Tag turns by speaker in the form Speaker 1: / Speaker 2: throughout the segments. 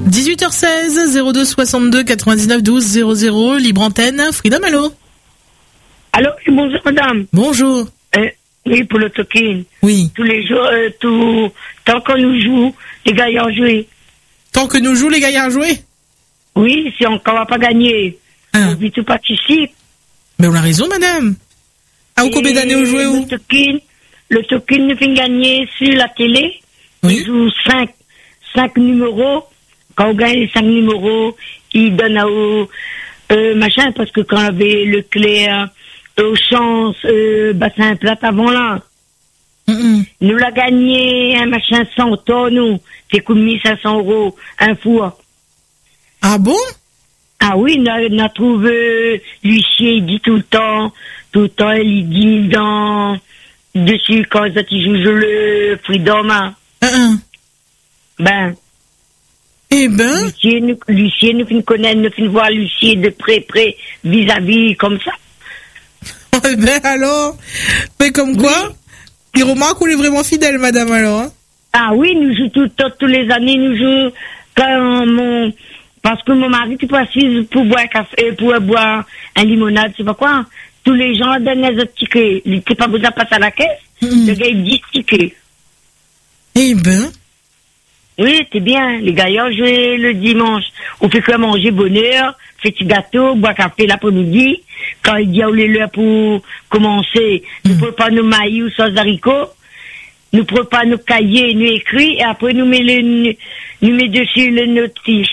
Speaker 1: 18h16, 02 62 99 12 00, libre antenne, Freedom, allô?
Speaker 2: Allô, bonjour madame.
Speaker 1: Bonjour.
Speaker 2: Oui, pour le token.
Speaker 1: Oui.
Speaker 2: Tous les jours, tant qu'on nous joue, les gaillards jouer.
Speaker 1: Tant que nous jouons, les gaillards jouer?
Speaker 2: Oui, si on ne va pas gagner, on vit tout participe.
Speaker 1: Mais on a raison, madame. Combien d'années vous jouez où?
Speaker 2: Le token nous fait gagner sur la télé.
Speaker 1: Oui.
Speaker 2: Il joue 5 numéros. Quand on gagne les 5 numéros, il donne au machin, parce que quand on avait le Clair, au Chance, Bassin Plate avant là, nous l'a gagné un machin 100 tonnes, c'est comme 1500 € un fois.
Speaker 1: Ah bon?
Speaker 2: Ah oui, on a trouvé l'huissier, il dit tout le temps, il dit dessus quand il joue le Freedom. Ben.
Speaker 1: Eh ben.
Speaker 2: L'huissier nous fait connaître, nous fait voir l'huissier de près, vis-à-vis, comme ça.
Speaker 1: Eh ben alors, mais comme quoi, il remarque qu'on est vraiment fidèle, madame, alors. Hein?
Speaker 2: Ah oui, nous jouons tous les années, nous jouons parce que mon mari, tu peux assis pour boire un café, pour boire un limonade, c'est pas quoi. Tous les gens donnent les autres tickets. Il n'était pas besoin de passer à la caisse. Le gars, il dit tickets.
Speaker 1: Eh ben.
Speaker 2: Oui, c'est bien. Les gaillards jouent le dimanche. On fait que manger bonheur, fait petit gâteau, boire café l'après-midi. Quand il dit à l'heure pour commencer, nous ne prenons pas nos maillots ou sans haricots. Nous ne prenons pas nos cahiers, nous écrits, et après nous mettons dessus le notice.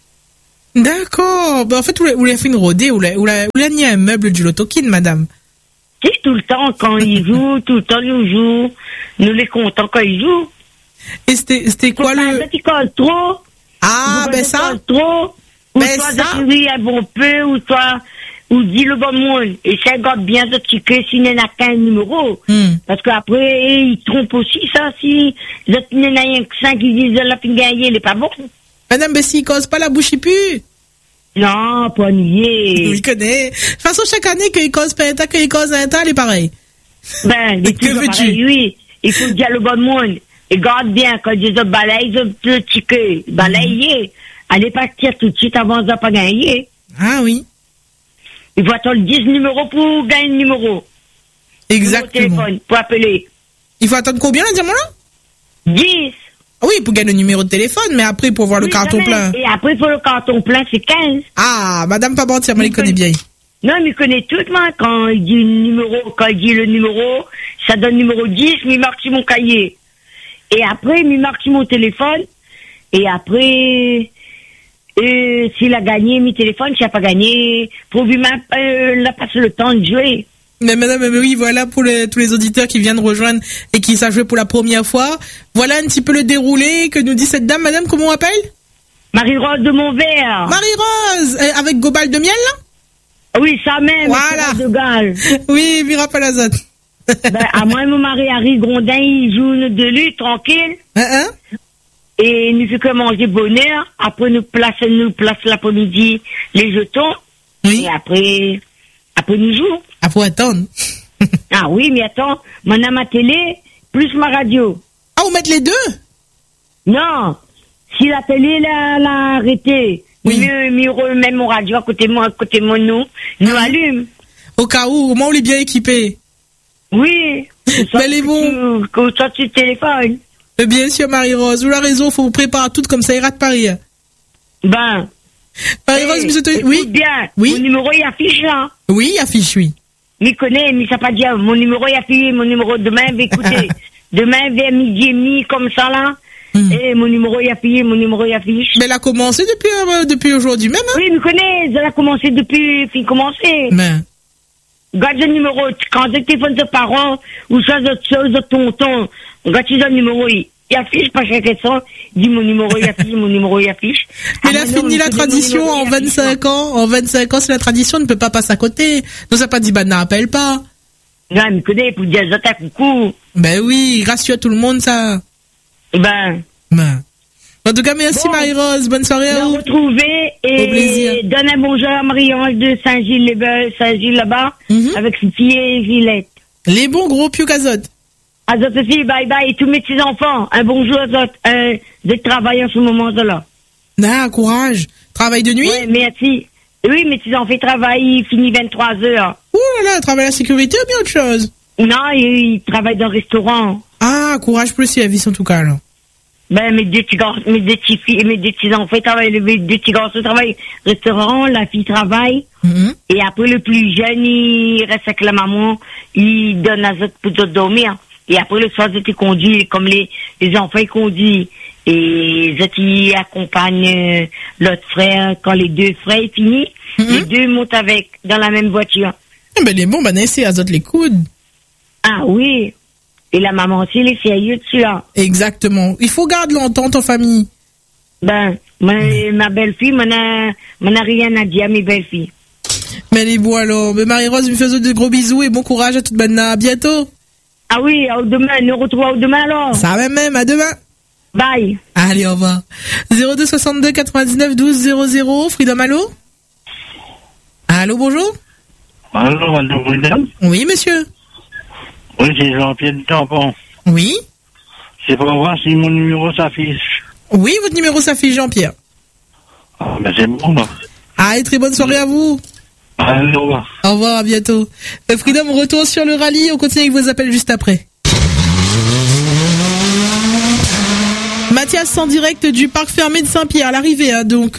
Speaker 1: D'accord. Ben, en fait, vous l'avez fait une rodée, vous l'avez mis un meuble du Lotokin, madame.
Speaker 2: Si, tout le temps, quand ils jouent, tout le temps, nous jouons. Nous les comptons quand ils jouent.
Speaker 1: Et c'était quoi le...
Speaker 2: Tu colles trop.
Speaker 1: Ah, ben ça.
Speaker 2: Trop. Ou
Speaker 1: Ben
Speaker 2: toi,
Speaker 1: ça.
Speaker 2: d'écrire un bon peu, ou toi, ou dis le bon monde. Et ça garde bien de tickets s'il n'y en a qu'un numéro. Parce qu'après, ils trompent aussi ça, si il n'y en a rien que 5 qui disent la fin gagner, il n'est pas bon.
Speaker 1: Madame, ben s'il cause pas la bouche, il pue.
Speaker 2: Non, pas nier.
Speaker 1: Il connaît. De toute façon, chaque année, qu'il cause pas un tas, qu'il cause un tas, il est pareil.
Speaker 2: Ben, les
Speaker 1: que veux-tu?
Speaker 2: Oui, il faut dire le bon monde. Et garde bien, quand ils balayent le ticket, balayer. Allez partir tout de suite avant de pas gagner.
Speaker 1: Ah oui.
Speaker 2: Il faut attendre 10 numéros pour gagner le numéro.
Speaker 1: Exactement.
Speaker 2: Numéro de téléphone, pour appeler.
Speaker 1: Il faut attendre combien, là, diamant-là?
Speaker 2: 10.
Speaker 1: Ah oui, pour gagner le numéro de téléphone, mais après, pour voir le carton plein.
Speaker 2: Et après, pour le carton plein, c'est 15.
Speaker 1: Ah, madame, pas mentir, moi, il connaît bien.
Speaker 2: Non, mais il connaît tout, moi. Quand il dit le numéro, ça donne numéro 10, mais il marque sur mon cahier. Et après, il marque sur mon téléphone. Et après, s'il a gagné, mon téléphone, s'il n'a pas gagné, pour lui même, là, passer le temps de jouer.
Speaker 1: Mais madame, oui, voilà, pour tous les auditeurs qui viennent rejoindre et qui savent jouer pour la première fois. Voilà un petit peu le déroulé que nous dit cette dame. Madame, comment on appelle?
Speaker 2: Marie-Rose de Montvert.
Speaker 1: Marie-Rose! Avec Gobal de miel, là?
Speaker 2: Oui, ça même.
Speaker 1: Voilà.
Speaker 2: De Galles.
Speaker 1: Oui, Mira Palazzotte.
Speaker 2: Ben, à moi, mon mari Harry Grondin, il joue de lui, tranquille. Et nous fait que manger bonheur. Après, nous place l'après-midi les jetons.
Speaker 1: Oui.
Speaker 2: Et après nous jouons.
Speaker 1: Ah, faut attendre.
Speaker 2: Ah oui, mais attends, mon a ma télé, plus ma radio.
Speaker 1: Ah, vous mettez les deux?
Speaker 2: Non. Si la télé l'a arrêté,
Speaker 1: oui.
Speaker 2: Même mon radio à côté de moi, nous allume.
Speaker 1: Au cas où, au moins on est bien équipé.
Speaker 2: Oui.
Speaker 1: Mais les bons.
Speaker 2: Quand tu téléphones.
Speaker 1: Bien sûr, Marie-Rose, vous avez raison, faut vous préparer tout comme ça ira de Paris.
Speaker 2: Ben.
Speaker 1: Marie-Rose, oui.
Speaker 2: Bien.
Speaker 1: Oui.
Speaker 2: Mon numéro, il affiche là.
Speaker 1: Oui, il affiche, oui.
Speaker 2: Mais connais, mais ça pas dire, mon numéro, il affiche, mon numéro demain, écoutez. Demain, vers midi et demi, comme ça là. Et mon numéro, il affiche.
Speaker 1: Mais elle a commencé depuis aujourd'hui même, hein?
Speaker 2: Oui, mais connais, elle a commencé depuis, commencé.
Speaker 1: Mais.
Speaker 2: Garde le numéro, quand tu téléphones de parents, ou soit d'autres choses, de tonton, garde le numéro, il affiche pas chaque question, dit mon numéro, il affiche.
Speaker 1: Mais il a fini la tradition en 25 ans. En 25 ans, c'est la tradition, on ne peut pas passer à côté. Donc, ça n'a pas dit, n'appelle pas.
Speaker 2: Non, mais connais, pour dire, j'attends coucou.
Speaker 1: Ben oui, rassure tout le monde, ça.
Speaker 2: Ben.
Speaker 1: En tout cas, merci Marie-Rose, bonne soirée à vous.
Speaker 2: Retrouver et
Speaker 1: au plaisir.
Speaker 2: Donne un bonjour à Marie-Ange de Saint-Gilles là-bas, avec ses filles et Gillette.
Speaker 1: Les bons gros pieux qu'Azote.
Speaker 2: Azote aussi, bye bye, et tous mes petits enfants, un bonjour Azote, de travail en ce moment-là.
Speaker 1: Ah, courage. Travail de nuit?
Speaker 2: Ouais, merci. Oui, mais ils ont fait travail, fini 23h.
Speaker 1: Ouh là là, travail à la sécurité ou bien autre chose?
Speaker 2: Non, ils travaillent dans le restaurant.
Speaker 1: Ah, courage plus si Elvis en tout cas, là.
Speaker 2: Ben, mes deux petits garçons, mes deux petits filles, mes deux petits enfants travaillent, mes deux petits garçons travaillent au restaurant, la fille travaille. Et après, le plus jeune, il reste avec la maman, il donne à autres pour dormir. Et après, le soir, ils conduisent, comme les enfants, ils conduisent. Et les autres, ils accompagnent l'autre frère. Quand les deux frères finissent, les deux montent avec, dans la même voiture.
Speaker 1: Ah, ben, les bons, ben, c'est à autres les coudes.
Speaker 2: Ah oui. Et la maman aussi, elle est sérieuse dessus, là.
Speaker 1: Exactement. Il faut garder l'entente en famille.
Speaker 2: Ben, ma belle-fille, m'en a rien à dire à mes belles-filles.
Speaker 1: Mais les beaux alors. Mais Marie-Rose, me faisait de gros bisous et bon courage à toute Banna. À bientôt.
Speaker 2: Ah oui, à demain. Nous retrouvons demain alors.
Speaker 1: Ça va même. À demain.
Speaker 2: Bye.
Speaker 1: Allez, au revoir. 02 62 99 12 00. Freedom, allô? Allô, bonjour?
Speaker 3: Allô, madame Freedom?
Speaker 1: Oui, monsieur.
Speaker 3: Oui, c'est Jean-Pierre du Tampon.
Speaker 1: Oui.
Speaker 3: C'est pour voir si mon numéro s'affiche.
Speaker 1: Oui, votre numéro s'affiche, Jean-Pierre.
Speaker 3: Ah, ben c'est bon, là.
Speaker 1: Allez, très bonne soirée à vous.
Speaker 3: Allez, au revoir.
Speaker 1: Au revoir, à bientôt. Freedom, on retourne sur le rallye. On continue avec vos appels juste après. Mathias en direct du parc fermé de Saint-Pierre à l'arrivée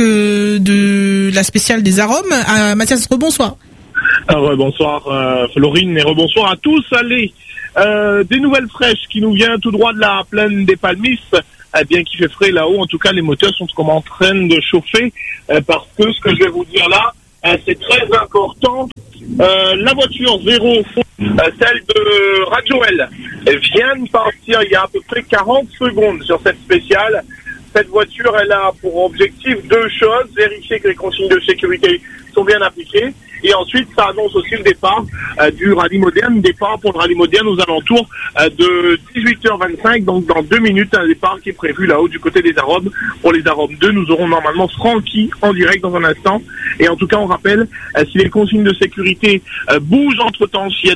Speaker 1: de la spéciale des arômes. Mathias, rebonsoir.
Speaker 4: Bonsoir Florine et rebonsoir à tous. Allez, des nouvelles fraîches qui nous viennent tout droit de la plaine des Palmisses. Bien qu'il fait frais là-haut, en tout cas les moteurs sont comme en train de chauffer parce que ce que je vais vous dire là, c'est très important. La voiture 0, celle de Radjoël, vient de partir il y a à peu près 40 secondes sur cette spéciale. Cette voiture, elle a pour objectif deux choses: vérifier que les consignes de sécurité sont bien appliquées, et ensuite ça annonce aussi le départ du rallye moderne, départ pour le rallye moderne aux alentours de 18h25, donc dans 2 minutes, un départ qui est prévu là-haut du côté des arômes. Pour les arômes 2, nous aurons normalement Francky en direct dans un instant, et en tout cas on rappelle, si les consignes de sécurité bougent entre-temps, s'il y a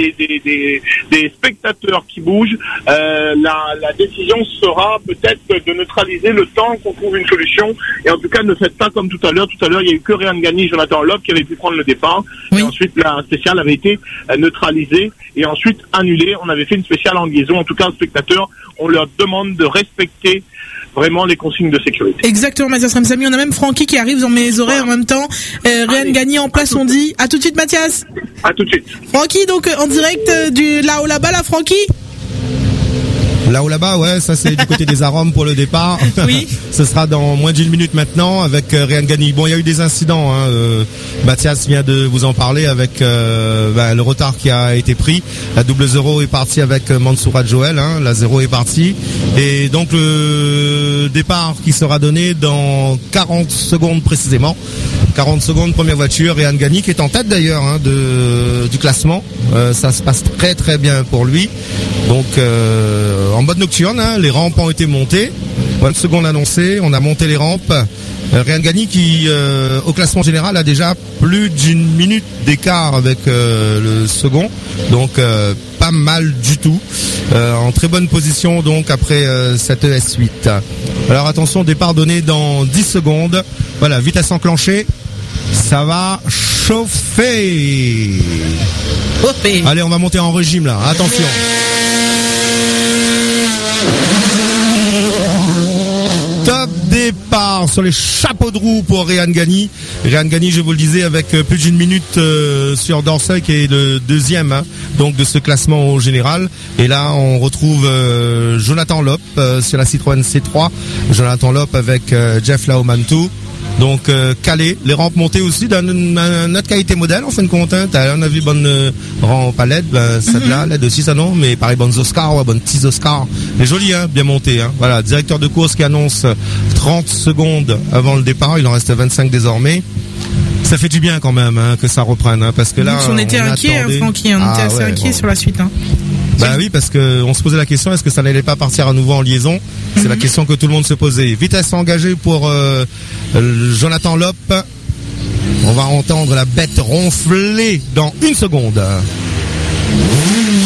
Speaker 4: des spectateurs qui bougent, la décision sera peut-être de neutraliser le temps qu'on trouve une solution. Et en tout cas, ne faites pas comme tout à l'heure. Tout à l'heure, il y a eu que Réan Gagny et Jonathan Lop qui avaient pu prendre le départ. Oui. Et ensuite, la spéciale avait été neutralisée et ensuite annulée. On avait fait une spéciale en liaison. En tout cas, aux spectateurs, on leur demande de respecter vraiment les consignes de sécurité.
Speaker 1: Exactement, Mathias Ramsamy. On a même Francky qui arrive dans mes oreilles en même temps. Réan Gagny en place, on dit. À tout de suite, Mathias.
Speaker 4: À tout de suite.
Speaker 1: Francky, donc en direct du là-haut là-bas, là, Francky.
Speaker 5: Là-haut là-bas, ouais, ça c'est du côté des arômes pour le départ.
Speaker 1: Oui.
Speaker 5: Ce sera dans moins d'1 minute maintenant avec Réan Gagny. Bon, il y a eu des incidents, hein. Mathias vient de vous en parler avec le retard qui a été pris. La 00 est partie avec Mansoura Joël, hein. La 0 est partie. Et donc le départ qui sera donné dans 40 secondes précisément. 40 secondes, première voiture, Réan Gagny qui est en tête d'ailleurs, hein, du classement. Ça se passe très très bien pour lui. Donc en mode nocturne, hein, les rampes ont été montées. 20 secondes annoncées, on a monté les rampes. Réan Gagny qui au classement général a déjà plus d'1 minute d'écart avec le second. Donc pas mal du tout. En très bonne position donc après cette S8. Alors attention, départ donné dans 10 secondes. Voilà, vitesse enclenchée. Ça va chauffer. Allez, on va monter en régime là. Attention. Top départ sur les chapeaux de roue pour Réan Gagny. Réan Gagny, je vous le disais, avec plus d'1 minute sur Dorsey qui est le deuxième, hein, donc de ce classement au général. Et là, on retrouve Jonathan Lop sur la Citroën C3. Jonathan Lop avec Jeff Laomantou. Donc calé, les rampes montées aussi d'une autre qualité modèle en fin de compte, hein. On a vu bonne rampe à LED, celle-là, LED aussi ça non, mais pareil bonnes Oscar, ouais, bonnes petits Oscar. Elle est jolie, hein, bien montée, hein. Voilà, directeur de course qui annonce 30 secondes avant le départ, il en reste 25 désormais. Ça fait du bien quand même, hein, que ça reprenne, hein, parce que là
Speaker 1: on était inquiet, hein, Francky, on était assez inquiet sur la suite, hein.
Speaker 5: Bah oui, parce que on se posait la question, est-ce que ça n'allait pas partir à nouveau en liaison? C'est la question que tout le monde se posait. Vitesse engagée pour Jonathan Lop. On va entendre la bête ronfler dans 1 seconde.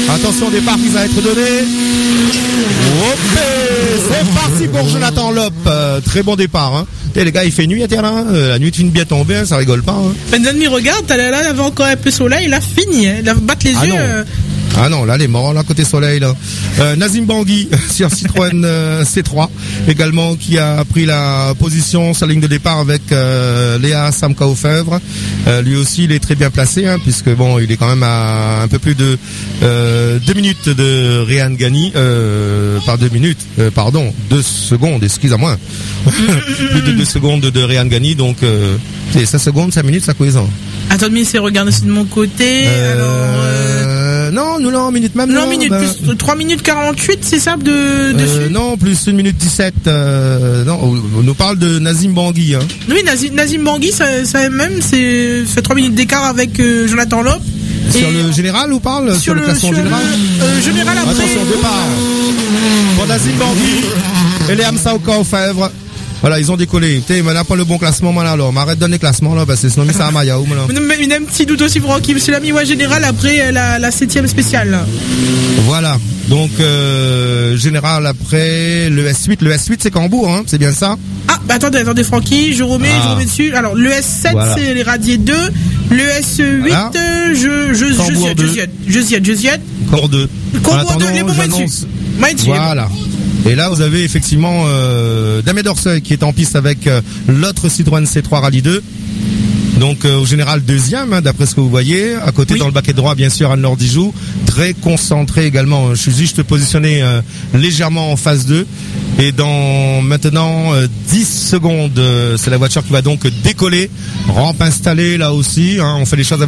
Speaker 5: Attention au départ qui va être donné. Hop, c'est parti pour Jonathan Lop. Très bon départ. Hein. Et les gars, il fait nuit à terrain. La nuit finit bien tombée, hein, ça rigole pas. Hein.
Speaker 1: Ben Zanmi, regarde, là, il avait encore un peu soleil, il a fini. Hein. Il a battu les yeux.
Speaker 5: Ah non, là, les morts, là, côté soleil, là. Nazim Bangui, sur Citroën C3, également, qui a pris la position sur la ligne de départ avec Léa Samkaofevre. Lui aussi, il est très bien placé, hein, puisque bon, il est quand même à un peu plus de 2 minutes de Rehan Ghani. Pas 2 minutes, 2 secondes, excusez-moi. Plus de 2 secondes de Rehan Ghani, donc c'est 5 secondes, 5 minutes, ça cohésion.
Speaker 1: Attends, mais c'est regarde aussi de mon côté.
Speaker 5: Non, nous là en minute même.
Speaker 1: Non, minute, plus 3 minutes 48, c'est ça dessus
Speaker 5: non, plus 1 minute 17. Non, on nous parle de Nazim Bangui. Hein.
Speaker 1: Oui, Nazim Bangui, ça même, fait 3 minutes d'écart avec Jonathan Lop.
Speaker 5: Sur le général, on parle sur le classement général.
Speaker 1: Général après.
Speaker 5: Attention, départ. Pour Nazim Bangui et Léa Samkaofevre. Voilà, ils ont décollé. T'es, mais n'a pas le bon classement, là, alors. M'arrête de donner le classement, là, parce que sinon, ça a Maya, ou, là.
Speaker 1: Mais il a un petit doute aussi pour Anki, monsieur l'ami, général après la 7ème spéciale, là.
Speaker 5: Voilà. Donc, général après le S8. Le S8, c'est Cambourg, hein. C'est bien ça?
Speaker 1: Ah, bah, attendez, Francky, je remets dessus. Alors, le S7, voilà. C'est les Radiers 2. Le S8, voilà. Jeuziette.
Speaker 5: Corps 2.
Speaker 1: Corps 2, les bons dessus.
Speaker 5: Voilà. Et là, vous avez effectivement Damien Dorseuil qui est en piste avec l'autre Citroën C3 Rallye 2. Donc au général deuxième, hein, d'après ce que vous voyez. À côté, dans le baquet droit, bien sûr, Anne-Laure Dijoux. Très concentré également. Je suis juste positionné légèrement en phase 2. Et dans maintenant 10 secondes, c'est la voiture qui va donc décoller. Rampe installée là aussi. Hein, on fait les choses avec